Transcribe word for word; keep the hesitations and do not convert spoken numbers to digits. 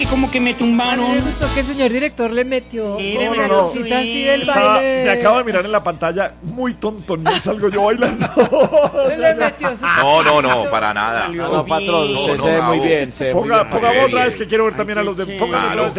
Y como que me A mí tumbaron. me gustó que el señor director le metió Mire, una no, no. cosita así del Estaba- baile. me acabo de mirar en la pantalla, muy tonto, ni salgo yo bailando. Le metió su- No, no, no, para nada. No, no, patrón, No, usted no, se ve Bravo. muy bien. Se ve muy Ponga, bien. pongamos Qué otra vez bien. que quiero ver también a los de. Póngame otra Claro, vez